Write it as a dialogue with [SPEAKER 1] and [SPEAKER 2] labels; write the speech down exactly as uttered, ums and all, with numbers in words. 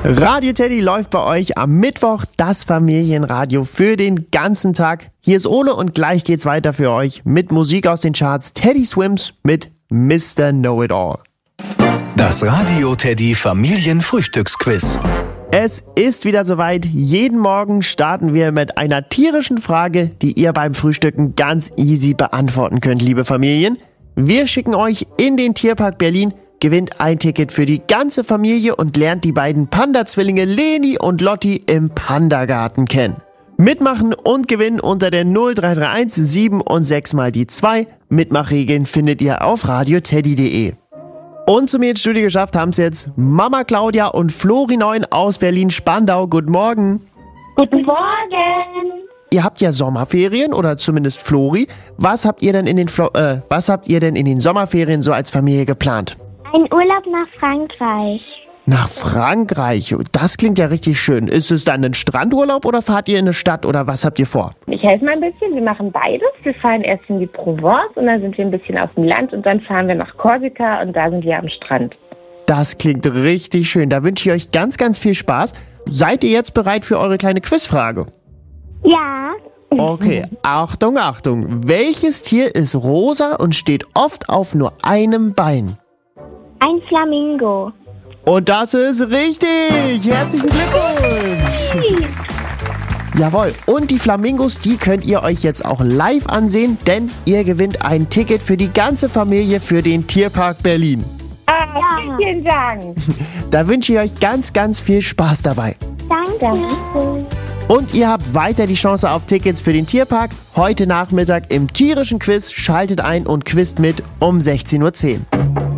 [SPEAKER 1] Radio Teddy läuft bei euch am Mittwoch, das Familienradio für den ganzen Tag. Hier ist Ole und gleich geht's weiter für euch mit Musik aus den Charts. Teddy Swims mit Mister Know-It-All.
[SPEAKER 2] Das Radio Teddy Familienfrühstücksquiz.
[SPEAKER 1] Es ist wieder soweit. Jeden Morgen starten wir mit einer tierischen Frage, die ihr beim Frühstücken ganz easy beantworten könnt, liebe Familien. Wir schicken euch in den Tierpark Berlin, gewinnt ein Ticket für die ganze Familie und lernt die beiden Panda-Zwillinge Leni und Lotti im Pandagarten kennen. Mitmachen und gewinnen unter der null drei drei eins sieben und sechs mal die zwei. Mitmachregeln findet ihr auf radioteddy punkt de. Und zu mir ins Studio geschafft haben es jetzt Mama Claudia und Flori Neun aus Berlin-Spandau. Guten Morgen.
[SPEAKER 3] Guten Morgen.
[SPEAKER 1] Ihr habt ja Sommerferien oder zumindest Flori. Was habt ihr denn in den Flo- äh, was habt ihr denn in den Sommerferien so als Familie geplant?
[SPEAKER 3] Ein Urlaub nach Frankreich.
[SPEAKER 1] Nach Frankreich. Das klingt ja richtig schön. Ist es dann ein Strandurlaub oder fahrt ihr in eine Stadt oder was habt ihr vor?
[SPEAKER 4] Ich helfe mal ein bisschen. Wir machen beides. Wir fahren erst in die Provence und dann sind wir ein bisschen auf dem Land und dann fahren wir nach Korsika und da sind wir am Strand.
[SPEAKER 1] Das klingt richtig schön. Da wünsche ich euch ganz, ganz viel Spaß. Seid ihr jetzt bereit für eure kleine Quizfrage?
[SPEAKER 3] Ja.
[SPEAKER 1] Okay, Achtung, Achtung. Welches Tier ist rosa und steht oft auf nur einem Bein?
[SPEAKER 3] Ein Flamingo.
[SPEAKER 1] Und das ist richtig! Herzlichen Glückwunsch! Jawohl, und die Flamingos, die könnt ihr euch jetzt auch live ansehen, denn ihr gewinnt ein Ticket für die ganze Familie für den Tierpark Berlin.
[SPEAKER 4] Ah, vielen Dank.
[SPEAKER 1] Da wünsche ich euch ganz, ganz viel Spaß dabei.
[SPEAKER 3] Danke.
[SPEAKER 1] Und ihr habt weiter die Chance auf Tickets für den Tierpark. Heute Nachmittag im tierischen Quiz. Schaltet ein und quizt mit um sechzehn Uhr zehn.